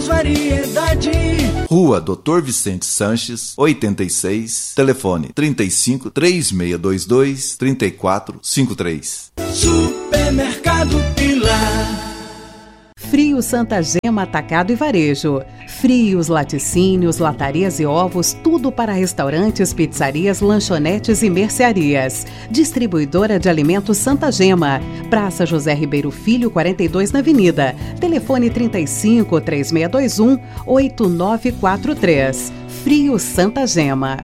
Variedade. Rua Dr. Vicente Sanches, 86, telefone 35 3622 3453. Supermercado Pilar. Frios Santa Gema Atacado e Varejo. Frios, laticínios, latarias e ovos, tudo para restaurantes, pizzarias, lanchonetes e mercearias. Distribuidora de alimentos Santa Gema. Praça José Ribeiro Filho, 42 na Avenida. Telefone 35 3621 8943. Frios Santa Gema.